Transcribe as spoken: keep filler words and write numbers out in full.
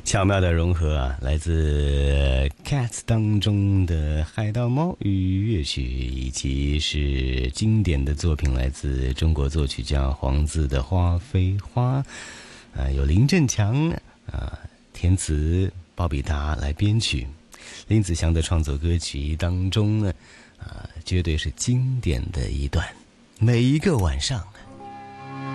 巧妙的融合啊，来自 Cats 当中的海盗猫与乐曲，以及是经典的作品来自中国作曲家黄自的《花非花》，啊，有林振强啊填词，鲍比达来编曲，林子祥的创作歌曲当中呢，啊，绝对是经典的一段。每一个晚上